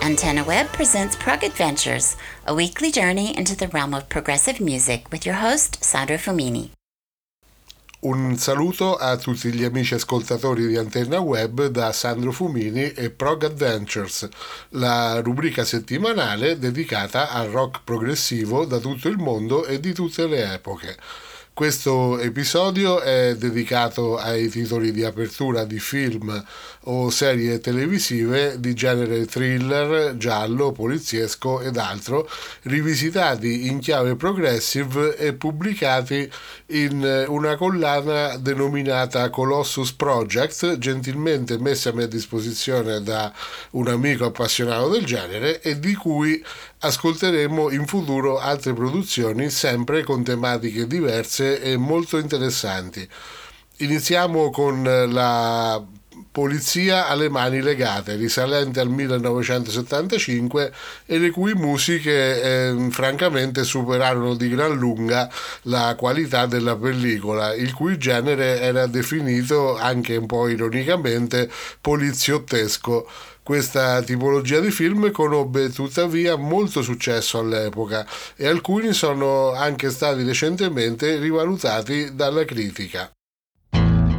Antenna Web presents Prog Adventures, a weekly journey into the realm of progressive music with your host, Sandro Fumini. Un saluto a tutti gli amici ascoltatori di Antenna Web da Sandro Fumini e Prog Adventures, la rubrica settimanale dedicata al rock progressivo da tutto il mondo e di tutte le epoche. Questo episodio è dedicato ai titoli di apertura di film o serie televisive di genere thriller, giallo, poliziesco ed altro, rivisitati in chiave progressive e pubblicati in una collana denominata Colossus Project, gentilmente messa a mia disposizione da un amico appassionato del genere e di cui ascolteremo in futuro altre produzioni sempre con tematiche diverse e molto interessanti. Iniziamo con la Polizia alle mani legate, risalente al 1975 e le cui musiche francamente superarono di gran lunga la qualità della pellicola, il cui genere era definito anche un po' ironicamente poliziottesco. Questa tipologia di film conobbe tuttavia molto successo all'epoca e alcuni sono anche stati recentemente rivalutati dalla critica.